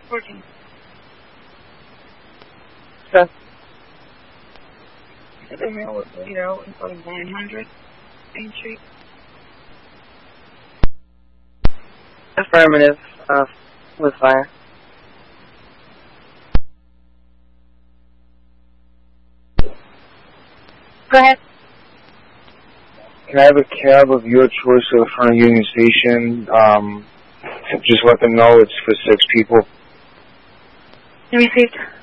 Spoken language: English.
14. Sir? The mail was laid out in front of 900 Main Street. Affirmative. With fire. Go ahead. Can I have a cab of your choice to the front of Union Station? Just let them know it's for 6 people. Received.